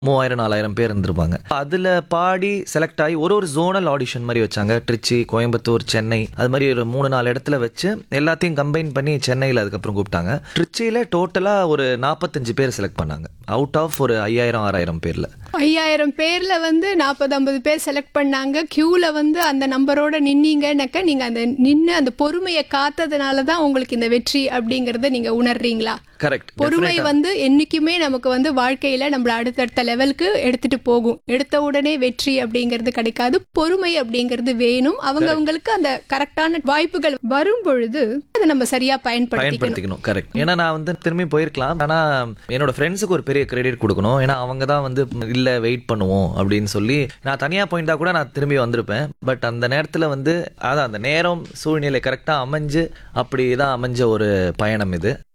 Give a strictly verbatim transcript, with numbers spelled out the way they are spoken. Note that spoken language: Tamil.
மூவாயிரம் நாலாயிரம் பேர் இருந்திருப்பாங்க. அதுல பாடி செலக்ட் ஆகி ஒரு ஒரு ஜோனல் ஆடிஷன் மாதிரி வச்சாங்க. திருச்சி, கோயம்புத்தூர், சென்னை, அது மாதிரி ஒரு மூணு நாலு இடத்துல வச்சு எல்லாத்தையும் கம்பைன் பண்ணி சென்னையில் அதுக்கப்புறம் கூப்பிட்டாங்க. திருச்சியில டோட்டலா ஒரு நாற்பத்தஞ்சு பேர் செலக்ட் பண்ணாங்க அவுட் ஆஃப் ஒரு ஐயாயிரம் ஆறாயிரம் பேர்ல. ஐயாயிரம் பேர்ல வந்து நாற்பது ஐம்பது பேர் செலக்ட் பண்ணாங்க. கியூல வந்து அந்த நம்பரோட நின்னீங்கன்னாக்க நீங்க அந்த நின்று அந்த பொறுமையை காத்ததுனால தான் உங்களுக்கு இந்த வெற்றி அப்படிங்கறத நீங்க உணர்றீங்களா? கரெக்ட். பொறுமை வந்து என்னைக்குமே நமக்கு வந்து வாழ்க்கையில நம்மள அடுத்தடுத்த லெவலுக்கு எடுத்துட்டு போகும். எடுத்த உடனே வெற்றி அப்படிங்கிறது கிடைக்காது. பொறுமை அப்படிங்கிறது வேணும். அவங்க அவங்களுக்கு அந்த கரெக்டான வாய்ப்புகள் வரும் பொழுது அதை நம்ம சரியா பயன்படுத்திக்கணும். பயன்படுத்திக்கணும். கரெக்ட். ஏன்னா நான் வந்து திரும்பி போயிருக்கலாம். ஆனா என்னோட ஃப்ரெண்ட்ஸுக்கு ஒரு பெரிய கிரெடிட் கொடுக்கணும். ஏன்னா அவங்க தான் வந்து இல்ல வெயிட் பண்ணுவோம் அப்படின்னு சொல்லி நான் தனியா போயிருந்தா கூட நான் திரும்பி வந்திருப்பேன். பட் அந்த நேரத்துல வந்து அதான் அந்த நேரம் சூழ்நிலை கரெக்டா அமைஞ்சு அப்படிதான் அமைஞ்ச ஒரு பயணம் இது.